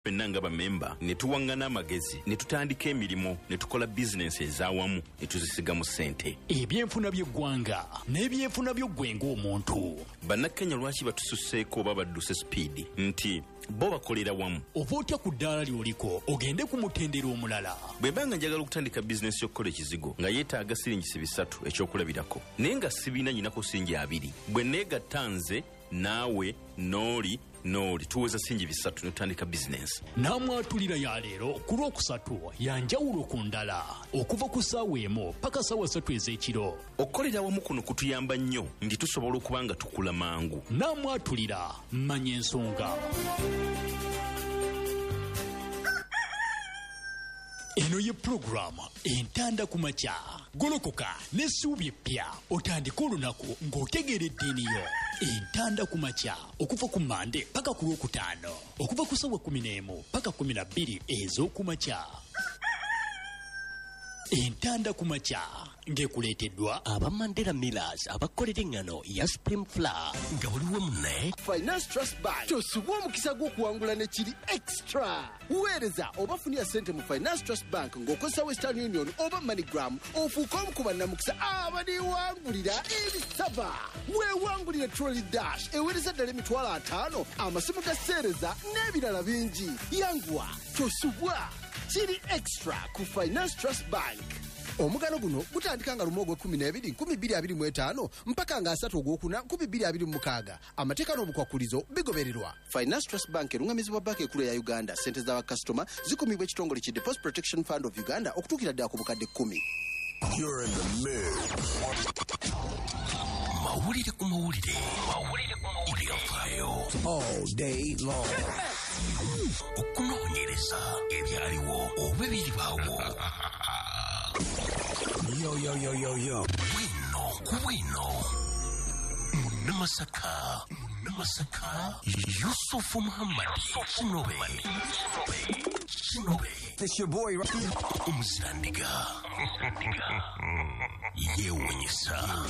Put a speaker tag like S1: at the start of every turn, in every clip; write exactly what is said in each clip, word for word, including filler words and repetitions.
S1: Penanga ba member ne tuwangana amagezi ne tutandika emirimu ne tukola business ezawamu ne tuzisiga mu ssente.
S2: Ebyenfuna by'eggwanga n'ebyenfuna by'oggwenga omuntu.
S1: Bannakenya lwaki batususseeko oba badduse speed nti bo bakolera wamu.
S2: Oba otya ku ddaala ly'oliko ogende ku mutendera omulala.
S1: Bwe banga njagala okutandika business y'okukola ekizigo nga yeetaaga siringisi bisatu ekyokulabirako naye nga sibiina nyinako singi abiri bwe neegatta nze naawe nooli nooli tuweza singi bisatu ne tutandika business.
S2: N'amwatulira ya leero ku lwokusatu yanjawulo ku ndala okuva ku ssaawa emu paka ssaawa ssatu ez'ekiro.
S1: Okukolera wamu kuno kutuyamba nnyo nti tusobola okuba nga tukula mangu.
S2: N'amwatulira manya ensonga. Eno ye programu entanda ku makya. Golokoka n'essuubi eppya otandika olunaku ng'otegeeredde eniyo. Entanda ku makya okuva ku Mande paka ku Lwokutaano okuva ku ssaawa kumi n'emu paka kumi na bbiri ez'oku makya. Entanda ku makya ng'ekuleeteddwa
S3: aba Mandela Millers abakolera engano ya Supreme Flour nga waliwo munne
S4: Finance Trust Bank tosubwa omukisa gw'okuwangula ne kiri extra. Weereza oba funira ssente mu Finance Trust Bank ng'okozesa Western Union oba MoneyGram ofuuka omu ku bannamukisa abaliwangulira ebisaba. Weewangulire Trolley Dash eweereza ddala emitwalo ataano amasimu ga sseereza n'ebirala bingi. Yanguwa tosubwa kiri extra ku Finance Trust Bank. Omugano guno gutandika nga lumu ogw'ekkumi n'ebiri nkumi bbiri abiri mu etaano mpaka nga asatu ogwokuna nkumi bbiri abiri mu mukaaga. Amateeka n'obukwakulizo bigobererwa. Finance Trust Bank erungamizibwa banka ekkulu ya Uganda. Ssente z'abakasitoma zikumibwa ekitongole ki Deposit Protection Fund of Uganda okutuukira ddala ku bukadde kkumi.
S5: You're in the mix.
S3: mawulire ku mawulire mawulire ku mawulire afaayo
S5: All day long.
S3: okunoonyereza ebyaliwo oba ebiribaawo.
S5: Yo, yo, yo, yo, yo.
S3: Bwino ku bwino Munnamasaka Munnamasaka Yusufu Muhammad Kinobe Kinobe
S5: It's your boy, right?
S3: Omuzirandiga yewunyisa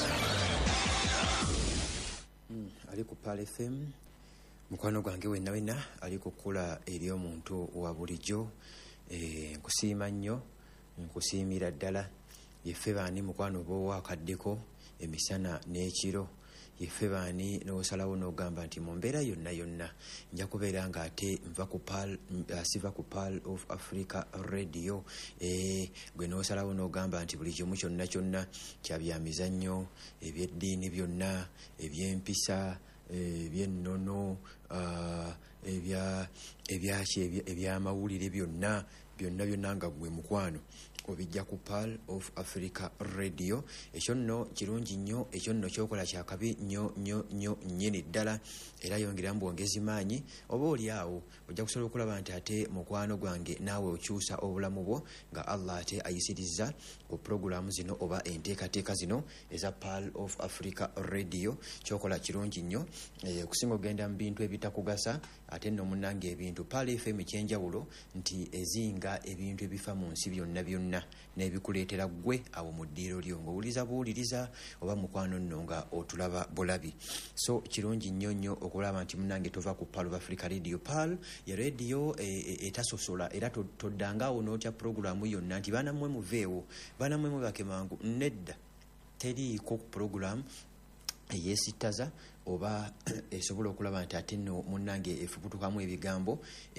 S6: ali ku Pal F M mukwano gwange wenna wenna ali kukula eri omuntu wa bulijjo. eh, nkusiima nnyo nkusiimira ddala yeffe baani mukwano bowa akaddeko emisana n'ekiro yeffe baani n'osalawo n'ogamba nti mu mbeera yonna yonna nja kubeera nga ate nva ku Pal uh, siva ku Pal of Africa Radio. eh, gwe n'osalawo n'ogamba nti buli kimu kyonna kyonna kya byamizannyo ebyeddiini byonna ebyempisa ebyennono uh, ebya ebyaki ebyamawulire byonna byonna byonna nga gwe mukwano obijja ku Pal of Africa Radio. Ekyo nno kirungi nnyo, ekyo nno kyokola kyakabi nnyo nnyo nnyo nnyini ddala era yongera mbwongezi maanyi. Oba oli awo ojja kusobola okulaba nti ate mukwano gwange naawe okyusa obulamu bwo nga Allah ate ayisirizza ku puroguramu zino oba enteekateeka zino eza Pal of Africa Radio. Kyokola kirungi nnyo eh, okusinga ogenda mu bintu ebitakugasa ate nno munnange ebintu Pal F M ekyenjawulo nti ezinga ebintu ebifa mu nsi byonna byonna n'ebikuleetera gwe awo mu ddiiro lyo ng'owuliza buwuliriza oba mukwano nno nga otulaba bulabi. So kirungi nnyo nnyo okulaba nti munnange tova ku Pal of Africa Radio. Pal ya radio etasosola era toddangaawo n'otya puroguramu yonna nti baana mmwe muveewo baana mmwe mubake mangu. Nedda teriiko ku puroguramu eyeesittaza oba esobola okulaba nti ate nno munnange efubutukamu ebigambo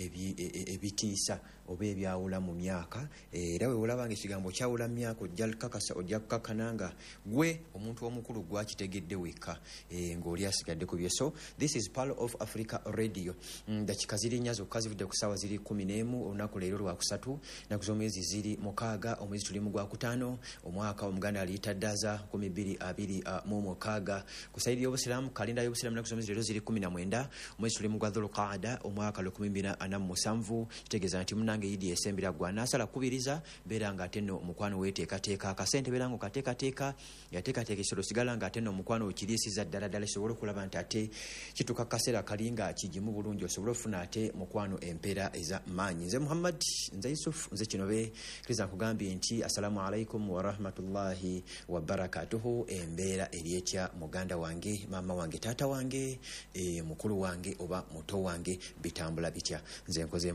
S6: ebitiisa oba ebyawula mu myaka. Era we olaba nga ekigambo kyawula mu myaka ojja kakasa ojja kukakana nga gwe omuntu omukulu gwakitegedde wekka ng'oli asigadde ku bye. So this is Pal of Africa Radio. Dakika ziri nnya zokka zivudde ku ssaawa ziri kumi n'emu olunaku leero lwakusatu naku z'omwezi ziri mukaaga omwezi tuli mu gwakutaano omwaka omuganda aliitaddaza kumi bbiri abiri mu mukaaga. Ku sayidi y'obusiraamu kalenda y'obusiraamu naku z'omwezi leero ziri kumi na mwenda omwezi tuli mu gwa Dhulqaada omwaka lukumi bbiri ana mu musanvu. Kitegeeza nti munnange Idi esembera gwa naasala kubiriza beera nga ate nno omukwano weeteekateeka akasente beera nga okateekateeka yateekateeka ekisolo sigala nga ate nno omukwano okiriisiza ddala ddala esobole okulaba nti ate kituuka kaseera kali nga kigimu bulungi osobole ofuna ate mukwano empeera eza maanyi. Nze Muhammad nze Yusuf nze Kinobe kiriza nkugambye nti assalamu alaikum wa rahmatullahi wa barakatuhu. Embeera eryetya muganda wange maama wange taata wange, e, mukulu wange oba muto wange bitambula bitya. Nze nkoze